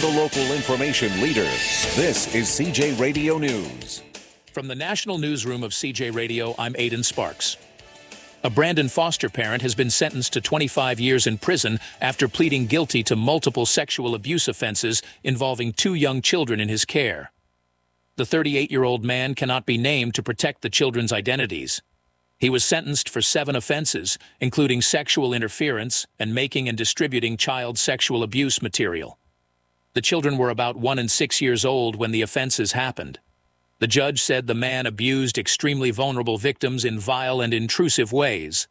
hyper-local information leader. This is CJ Radio News. From the National Newsroom of CJ Radio, I'm Aidan Sparks. A Brandon foster parent has been sentenced to 25 years in prison after pleading guilty to multiple sexual abuse offenses involving 2 young children in his care. The 38-year-old man cannot be named to protect the children's identities. He was sentenced for 7 offenses, including sexual interference and making and distributing child sexual abuse material. The children were about 1 and 6 years old when the offenses happened. The judge said the man abused extremely vulnerable victims in vile and intrusive ways.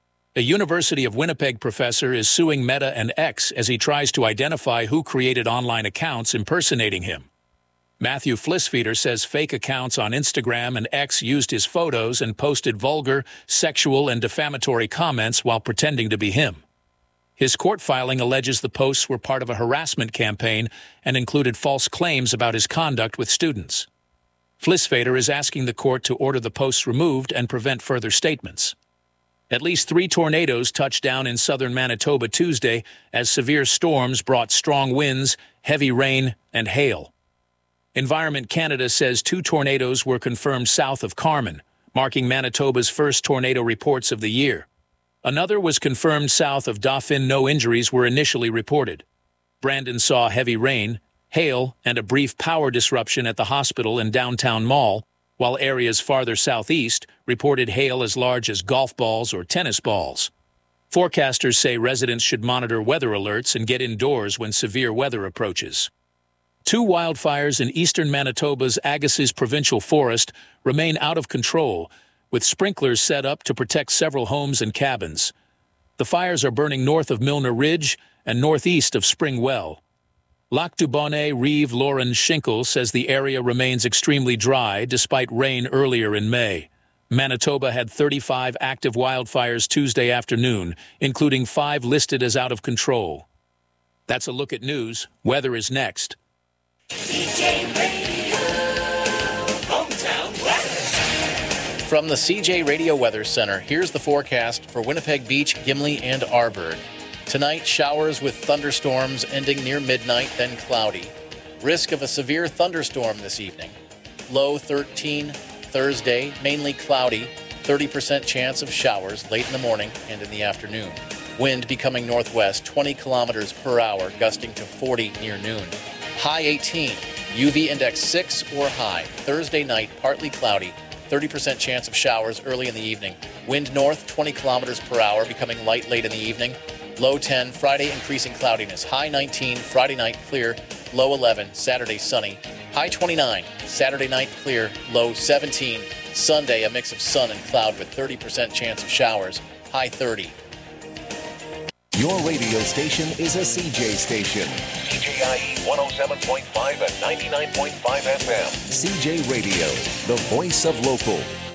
A University of Winnipeg professor is suing Meta and X as he tries to identify who created online accounts impersonating him. Matthew Flisfeeder says fake accounts on Instagram and X used his photos and posted vulgar, sexual, and defamatory comments while pretending to be him. His court filing alleges the posts were part of a harassment campaign and included false claims about his conduct with students. Flisfeeder is asking the court to order the posts removed and prevent further statements. At least 3 tornadoes touched down in southern Manitoba Tuesday as severe storms brought strong winds, heavy rain, and hail. Environment Canada says 2 tornadoes were confirmed south of Carman, marking Manitoba's first tornado reports of the year. Another was confirmed south of Dauphin. No injuries were initially reported. Brandon saw heavy rain, hail, and a brief power disruption at the hospital and downtown mall, while areas farther southeast reported hail as large as golf balls or tennis balls. Forecasters say residents should monitor weather alerts and get indoors when severe weather approaches. 2 wildfires in eastern Manitoba's Agassiz Provincial Forest remain out of control, with sprinklers set up to protect several homes and cabins. The fires are burning north of Milner Ridge and northeast of Spring Well. Lac du Bonnet Reeve Lauren Schinkel says the area remains extremely dry despite rain earlier in May. Manitoba had 35 active wildfires Tuesday afternoon, including 5 listed as out of control. That's a look at news. Weather is next. CJ Radio, hometown weather. From the CJ Radio Weather Center, here's the forecast for Winnipeg Beach, Gimli, and Arborg. Tonight, showers with thunderstorms ending near midnight, then cloudy. Risk of a severe thunderstorm this evening. Low 13. Thursday, mainly cloudy. 30% chance of showers late in the morning and in the afternoon. Wind becoming northwest, 20 kilometers per hour, gusting to 40 near noon. High 18. UV index 6 or high. Thursday night, partly cloudy. 30% chance of showers early in the evening. Wind north, 20 kilometers per hour, becoming light late in the evening. Low 10, Friday increasing cloudiness. High 19, Friday night clear. Low 11, Saturday sunny. High 29, Saturday night clear. Low 17, Sunday a mix of sun and cloud with 30% chance of showers. High 30. Your radio station is a CJ station. CJIE 107.5 and 99.5 FM. CJ Radio, the voice of local.